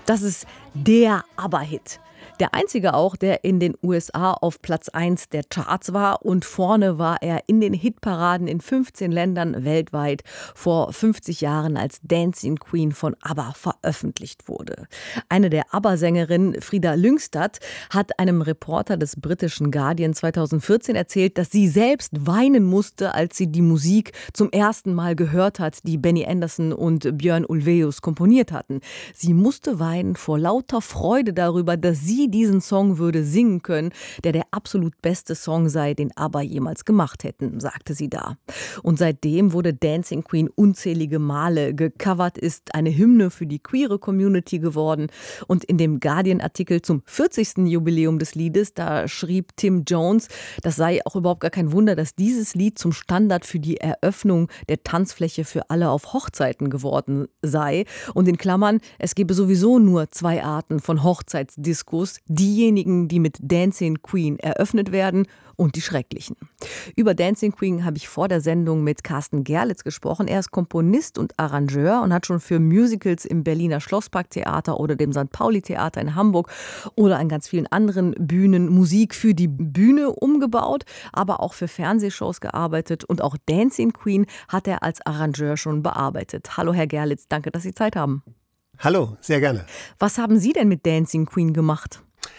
Das ist der ABBA-Hit. Der einzige auch, der in den USA auf Platz 1 der Charts war, und vorne war er in den Hitparaden in 15 Ländern weltweit vor 50 Jahren, als Dancing Queen von ABBA veröffentlicht wurde. Eine der ABBA-Sängerinnen, Frida Lyngstad, hat einem Reporter des britischen Guardian 2014 erzählt, dass sie selbst weinen musste, als sie die Musik zum ersten Mal gehört hat, die Benny Andersson und Björn Ulvaeus komponiert hatten. Sie musste weinen vor lauter Freude darüber, dass sie diesen Song würde singen können, der absolut beste Song sei, den ABBA jemals gemacht hätten, sagte sie da. Und seitdem wurde Dancing Queen unzählige Male gecovert, ist eine Hymne für die queere Community geworden. Und in dem Guardian-Artikel zum 40. Jubiläum des Liedes, da schrieb Tim Jones, das sei auch überhaupt gar kein Wunder, dass dieses Lied zum Standard für die Eröffnung der Tanzfläche für alle auf Hochzeiten geworden sei. Und in Klammern, es gebe sowieso nur 2 Arten von Hochzeitsdiskos: diejenigen, die mit Dancing Queen eröffnet werden, und die schrecklichen. Über Dancing Queen habe ich vor der Sendung mit Carsten Gerlitz gesprochen. Er ist Komponist und Arrangeur und hat schon für Musicals im Berliner Schlossparktheater oder dem St. Pauli-Theater in Hamburg oder an ganz vielen anderen Bühnen Musik für die Bühne umgebaut, aber auch für Fernsehshows gearbeitet, und auch Dancing Queen hat er als Arrangeur schon bearbeitet. Hallo Herr Gerlitz, danke, dass Sie Zeit haben. Hallo, sehr gerne. Was haben Sie denn mit Dancing Queen gemacht?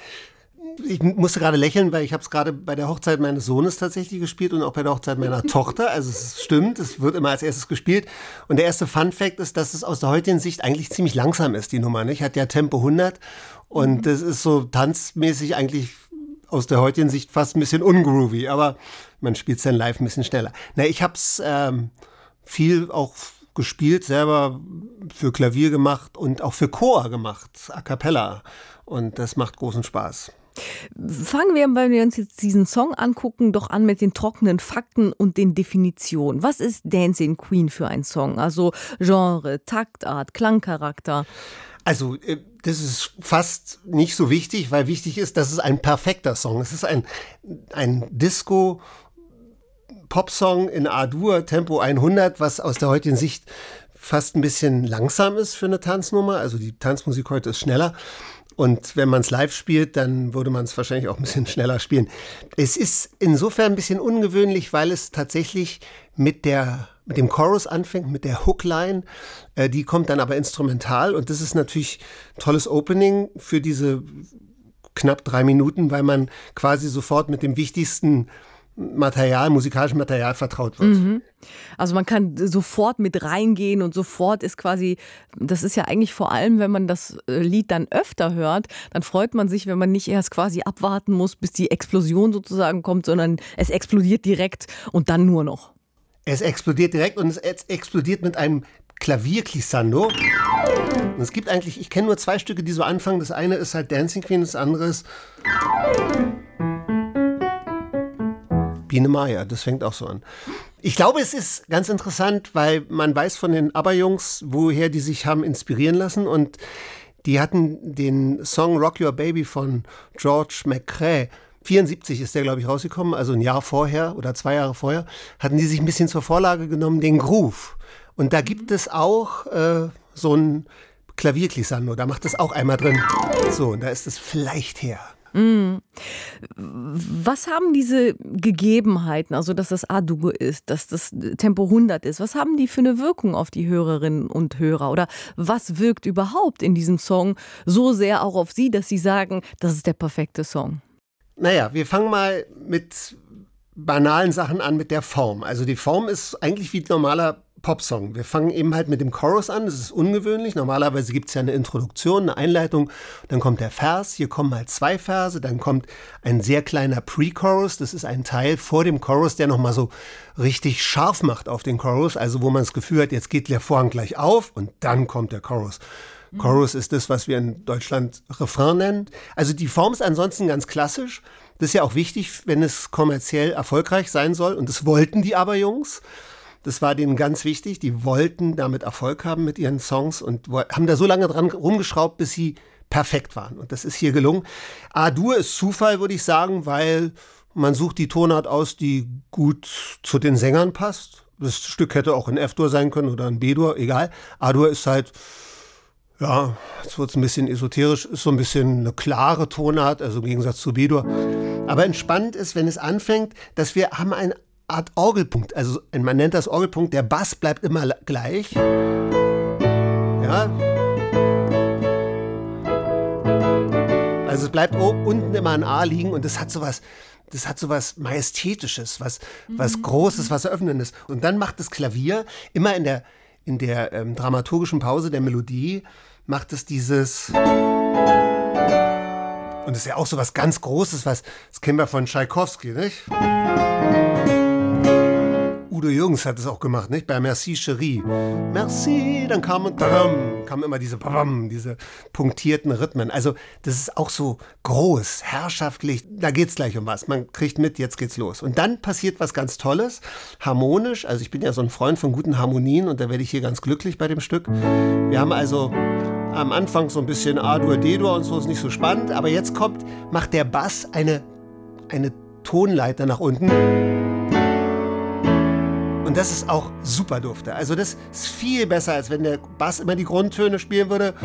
Ich musste gerade lächeln, weil ich habe es gerade bei der Hochzeit meines Sohnes tatsächlich gespielt und auch bei der Hochzeit meiner Tochter. Also es stimmt, es wird immer als erstes gespielt. Und der erste Fun-Fact ist, dass es aus der heutigen Sicht eigentlich ziemlich langsam ist, die Nummer. Nicht? Hat ja Tempo 100 und das ist so tanzmäßig eigentlich aus der heutigen Sicht fast ein bisschen ungroovy. Aber man spielt es dann live ein bisschen schneller. Ich habe es viel auch gespielt, selber für Klavier gemacht und auch für Chor gemacht, a cappella. Und das macht großen Spaß. Fangen wir, wenn wir uns jetzt diesen Song angucken, doch an mit den trockenen Fakten und den Definitionen. Was ist Dancing Queen für ein Song? Also Genre, Taktart, Klangcharakter? Also das ist fast nicht so wichtig, weil wichtig ist, dass es ein perfekter Song ist. Es ist ein Disco Popsong in A-Dur, Tempo 100, was aus der heutigen Sicht fast ein bisschen langsam ist für eine Tanznummer. Also die Tanzmusik heute ist schneller. Und wenn man es live spielt, dann würde man es wahrscheinlich auch ein bisschen schneller spielen. Es ist insofern ein bisschen ungewöhnlich, weil es tatsächlich mit dem Chorus anfängt, mit der Hookline. Die kommt dann aber instrumental. Und das ist natürlich ein tolles Opening für diese knapp 3 Minuten, weil man quasi sofort mit dem wichtigsten musikalischen Material vertraut wird. Mhm. Also man kann sofort mit reingehen und sofort ist quasi, das ist ja eigentlich vor allem, wenn man das Lied dann öfter hört, dann freut man sich, wenn man nicht erst quasi abwarten muss, bis die Explosion sozusagen kommt, sondern es explodiert direkt und dann nur noch. Es explodiert direkt und es explodiert mit einem Klavierglissando. Und es gibt eigentlich, ich kenne nur 2 Stücke, die so anfangen. Das eine ist halt Dancing Queen, das andere ist Biene Maya, das fängt auch so an. Ich glaube, es ist ganz interessant, weil man weiß von den ABBA-Jungs, woher die sich haben inspirieren lassen, und die hatten den Song Rock Your Baby von George McCrae, 74 ist der, glaube ich, rausgekommen, also ein Jahr vorher oder 2 Jahre vorher, hatten die sich ein bisschen zur Vorlage genommen, den Groove. Und da gibt es auch so ein Klavierglissando, da macht es auch einmal drin. So, und da ist es vielleicht her. Was haben diese Gegebenheiten, also dass das A-Dur ist, dass das Tempo 100 ist, was haben die für eine Wirkung auf die Hörerinnen und Hörer? Oder was wirkt überhaupt in diesem Song so sehr auch auf Sie, dass Sie sagen, das ist der perfekte Song? Wir fangen mal mit banalen Sachen an, mit der Form. Also die Form ist eigentlich wie ein normaler Popsong. Wir fangen eben halt mit dem Chorus an, das ist ungewöhnlich. Normalerweise gibt es ja eine Introduktion, eine Einleitung, dann kommt der Vers, hier kommen halt 2 Verse, dann kommt ein sehr kleiner Pre-Chorus, das ist ein Teil vor dem Chorus, der nochmal so richtig scharf macht auf den Chorus, also wo man das Gefühl hat, jetzt geht der Vorhang gleich auf und dann kommt der Chorus. Chorus ist das, was wir in Deutschland Refrain nennen. Also die Form ist ansonsten ganz klassisch. Das ist ja auch wichtig, wenn es kommerziell erfolgreich sein soll, und das wollten die ABBA-Jungs. Das war denen ganz wichtig. Die wollten damit Erfolg haben mit ihren Songs und haben da so lange dran rumgeschraubt, bis sie perfekt waren. Und das ist hier gelungen. A-Dur ist Zufall, würde ich sagen, weil man sucht die Tonart aus, die gut zu den Sängern passt. Das Stück hätte auch in F-Dur sein können oder in B-Dur, egal. A-Dur ist halt Ja, jetzt wird es ein bisschen esoterisch, ist so ein bisschen eine klare Tonart, also im Gegensatz zu B-Dur. Aber entspannend ist, wenn es anfängt, dass wir haben eine Art Orgelpunkt, also man nennt das Orgelpunkt, der Bass bleibt immer gleich. Ja. Also es bleibt unten immer ein A liegen und das hat sowas Majestätisches, was Großes, was Eröffnendes. Und dann macht das Klavier immer in der dramaturgischen Pause der Melodie, macht es dieses... Und das ist ja auch so was ganz Großes, das kennen wir von Tschaikowski, nicht? Udo Jürgens hat es auch gemacht, nicht? Bei Merci Chérie. Merci, dann kam immer diese punktierten Rhythmen. Also das ist auch so groß, herrschaftlich. Da geht's gleich um was. Man kriegt mit, jetzt geht's los. Und dann passiert was ganz Tolles, harmonisch. Also ich bin ja so ein Freund von guten Harmonien und da werde ich hier ganz glücklich bei dem Stück. Wir haben also am Anfang so ein bisschen A-Dur, D-Dur und so, ist nicht so spannend. Aber jetzt macht der Bass eine Tonleiter nach unten. Und das ist auch super dufte. Also das ist viel besser, als wenn der Bass immer die Grundtöne spielen würde.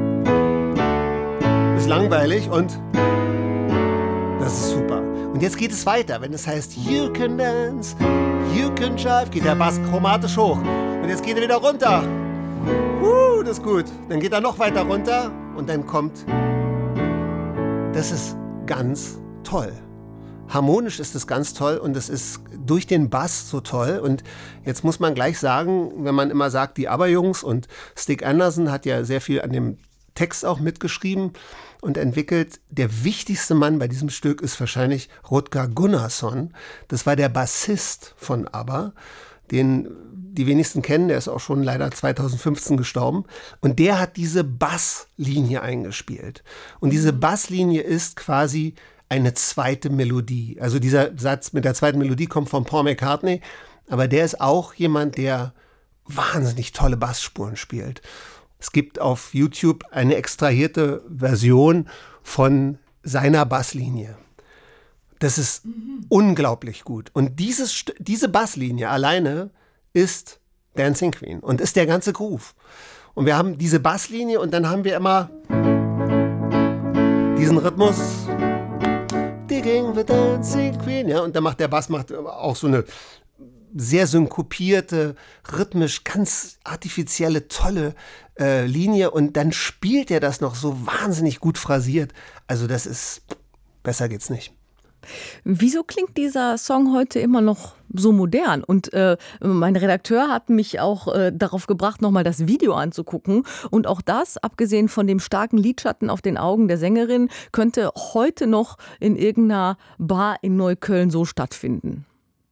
Ist langweilig und das ist super. Und jetzt geht es weiter. Wenn es heißt, you can dance, you can jive, geht der Bass chromatisch hoch. Und jetzt geht er wieder runter. Das ist gut. Dann geht er noch weiter runter und dann kommt... Das ist ganz toll. Harmonisch ist es ganz toll und es ist durch den Bass so toll. Und jetzt muss man gleich sagen, wenn man immer sagt, die ABBA-Jungs und Stig Anderson hat ja sehr viel an dem Text auch mitgeschrieben und entwickelt. Der wichtigste Mann bei diesem Stück ist wahrscheinlich Rutger Gunnarsson. Das war der Bassist von ABBA, den die wenigsten kennen. Der ist auch schon leider 2015 gestorben. Und der hat diese Basslinie eingespielt. Und diese Basslinie ist quasi eine zweite Melodie. Also dieser Satz mit der zweiten Melodie kommt von Paul McCartney, aber der ist auch jemand, der wahnsinnig tolle Bassspuren spielt. Es gibt auf YouTube eine extrahierte Version von seiner Basslinie. Das ist unglaublich gut. Und diese Basslinie alleine ist Dancing Queen und ist der ganze Groove. Und wir haben diese Basslinie und dann haben wir immer diesen Rhythmus Digging the Dancing Queen, ja, und dann macht der Bass auch so eine sehr synkopierte, rhythmisch ganz artifizielle, tolle Linie und dann spielt er das noch so wahnsinnig gut phrasiert. Also das ist, besser geht's nicht. Wieso klingt dieser Song heute immer noch so modern? Und mein Redakteur hat mich auch darauf gebracht, nochmal das Video anzugucken. Und auch das, abgesehen von dem starken Lidschatten auf den Augen der Sängerin, könnte heute noch in irgendeiner Bar in Neukölln so stattfinden.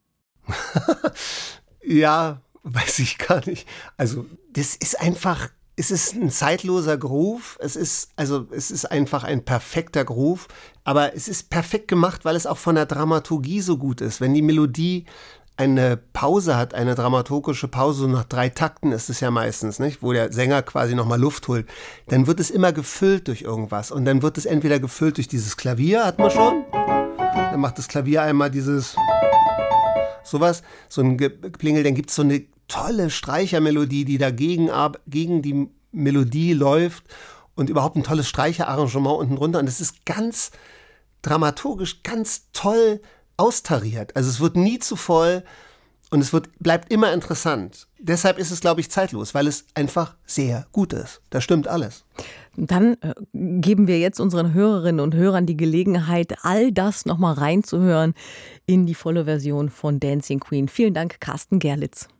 Ja, weiß ich gar nicht. Also das ist einfach... Es ist ein zeitloser Groove, es ist einfach ein perfekter Groove, aber es ist perfekt gemacht, weil es auch von der Dramaturgie so gut ist. Wenn die Melodie eine Pause hat, eine dramaturgische Pause, so nach 3 Takten ist es ja meistens, nicht, wo der Sänger quasi nochmal Luft holt, dann wird es immer gefüllt durch irgendwas und dann wird es entweder gefüllt durch dieses Klavier, hat man schon, dann macht das Klavier einmal dieses sowas, so ein Geplingel, dann gibt es so eine tolle Streichermelodie, die dagegen gegen die Melodie läuft und überhaupt ein tolles Streicherarrangement unten drunter. Und es ist ganz dramaturgisch, ganz toll austariert. Also es wird nie zu voll und es bleibt immer interessant. Deshalb ist es, glaube ich, zeitlos, weil es einfach sehr gut ist. Da stimmt alles. Dann geben wir jetzt unseren Hörerinnen und Hörern die Gelegenheit, all das nochmal reinzuhören in die volle Version von Dancing Queen. Vielen Dank, Carsten Gerlitz.